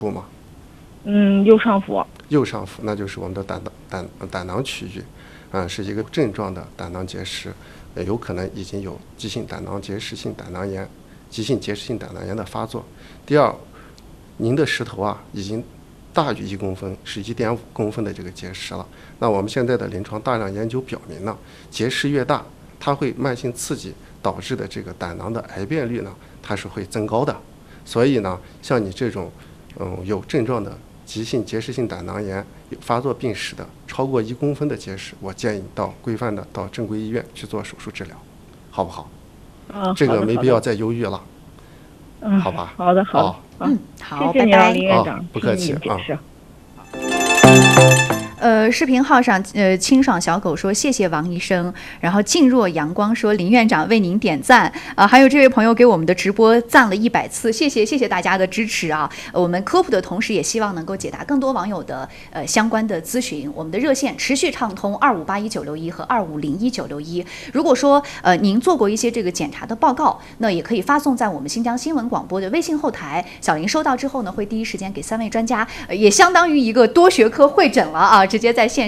部吗？ 右上腹。 右上腹，那就是我们的胆囊区域，是一个症状的胆囊结石，有可能已经有急性胆囊结石性胆囊炎、急性结石性胆囊炎的发作。第二，您的石头已经大于1公分，是1.5公分的这个结石了。那我们现在的临床大量研究表明呢，结石越大，它会慢性刺激导致的这个胆囊的癌变率呢，它是会增高的。所以呢，像你这种有症状的急性结石性胆囊炎有发作病史的超过1公分的结石，我建议到规范的到正规医院去做手术治疗，好不好？这个没必要再犹豫了。好吧。 好的。 好， 谢谢你啊，林院长，不客气啊。 视频号上清爽小狗说谢谢王医生，然后静若阳光说林院长为您点赞还有这位朋友给我们的直播赞了100次，谢谢大家的支持啊！我们科普的同时也希望能够解答更多网友的相关的咨询，我们的热线持续畅通2581-961和2501-961。如果说您做过一些这个检查的报告，那也可以发送在我们新疆新闻广播的微信后台，小林收到之后呢，会第一时间给3位专家，也相当于一个多学科会诊了啊，直接在线